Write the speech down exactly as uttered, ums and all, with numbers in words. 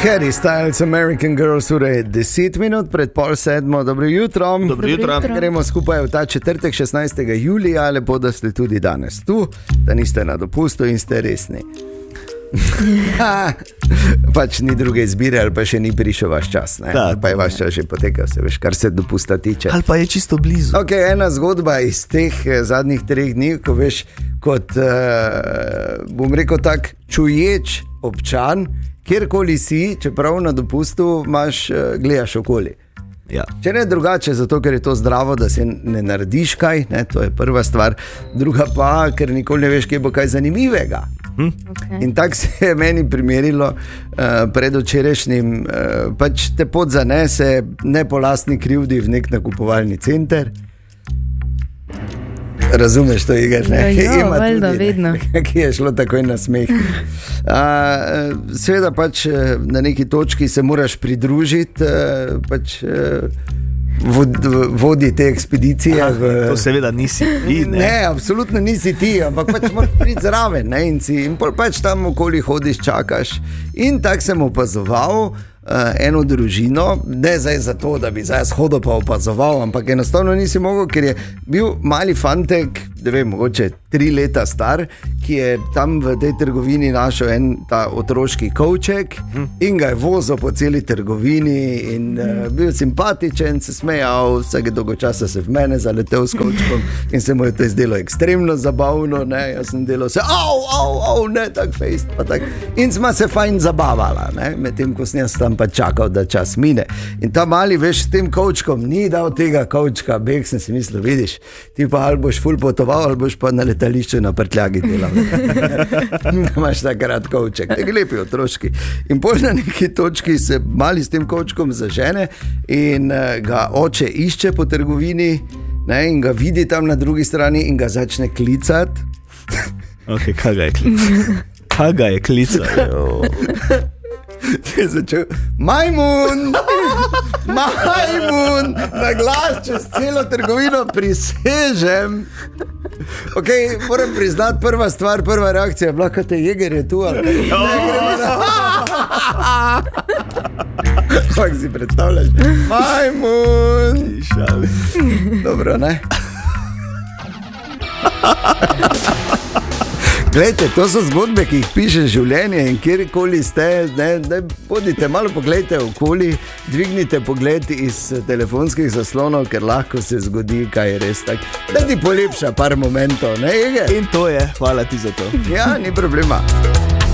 Harry Styles, American Girl, ure deset minut pred pol sedmo. Dobro jutro. Dobro jutro. Gremo skupaj v ta četrtek, šestnajstega julija. Lepo, da ste tudi danes tu, da niste na dopustu in ste resni. Pač ni druge izbire, ali pa še ni prišel vaš čas, ne? Da, pa je vaš čas že potekal, se veš, kar se dopusta tiče. Ali pa je čisto blizu. Ok, ena zgodba iz teh zadnjih treh dni, ko veš, kot, uh, bom rekel tak, čuječ občan, kjerkoli si, čeprav na dopustu imaš, uh, gledaš okoli. Ja. Če ne drugače, zato ker je to zdravo, da se ne narediš kaj, ne, to je prva stvar. Druga pa, ker nikoli ne veš, kje bo kaj zanimivega. Hm? Okay. In tako se je meni primerilo uh, pred včerajšnjim, uh, pač te pot zanese ne po lastni krivdi v nek nakupovalni center. Razumeš to, Igor? Ja, valjda, vedno. Ki je šlo takoj na smeh. Uh, seveda pač na neki točki se moraš pridružiti uh, pač uh, vod, vodi te ekspedicije. Aha, v, to seveda nisi ti, ne? Ne, absolutno nisi ti, ampak pač moraš priti zraven, ne? In, si, in pol pač tam okoli hodiš, čakaš. In tako sem opazoval Uh, eno družino, ne zdaj zato, da bi zdaj hodil pa opazoval, ampak enostavno nisi mogel, ker je bil mali fantek, ne vem, mogoče tri leta star, ki je tam v tej trgovini našel en ta otroški kovček hm. in ga je vozil po celi trgovini in uh, bil simpatičen, se smejal, vsake dolgo časa se v mene zaletel s kovčkom in se mu je to izdelo ekstremno zabavno, ne, jaz sem delal se, au, au, au, ne, tak fejst, pa tak, in sma se fajn zabavala, ne, medtem ko sem jaz tam pa čakal, da čas mine. In ta mali, veš, s tem kovčkom ni dal tega kovčka, beg sem si mislil, vidiš, ti pa ali boš ful potoval, ali boš pa na letališču na prtljagi delal. Imaš takrat kovček, te lepi otroški. In pol na neki točki se mali s tem kovčkom zažene in uh, ga oče išče po trgovini, ne, in ga vidi tam na drugi strani in ga začne klicati. Ok, kaj ga je klicati? Kaj ga je klicati? Je začel, majmun, majmun, na glas čez celo trgovino, prisežem. Ok, moram priznati, prva stvar, prva reakcija je bila, kaj te jeger je tu, ali ne, gremo da. Kako si predstavljaš? Majmun. Dobro, ne? Glejte, to so zgodbe, ki jih piše življenje in kjerkoli ste, ne, ne, bodite, malo pogledajte okoli, dvignite pogled iz telefonskih zaslonov, ker lahko se zgodi, kaj je res tak, da ti polepša par momentov, ne, Ege? In to je, hvala ti za to. Ja, ni problema.